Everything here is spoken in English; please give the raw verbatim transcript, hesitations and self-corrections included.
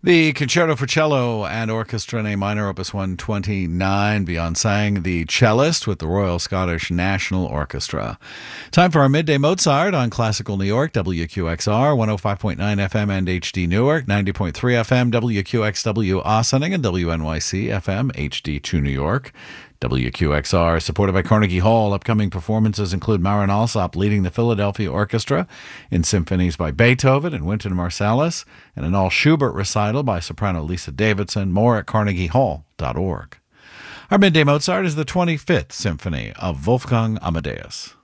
The Concerto for Cello and Orchestra in A minor, Opus one twenty-nine, Bjorn Sang, the cellist with the Royal Scottish National Orchestra. Time for our Midday Mozart on Classical New York, W Q X R, one oh five point nine F M and H D Newark, ninety point three F M, W Q X W Ossining, and W N Y C F M, H D two New York. W Q X R, supported by Carnegie Hall. Upcoming performances include Marin Alsop leading the Philadelphia Orchestra in symphonies by Beethoven and Wynton Marsalis, and an all-Schubert recital by soprano Lisa Davidson. More at carnegie hall dot org. Our Midday Mozart is the twenty-fifth Symphony of Wolfgang Amadeus.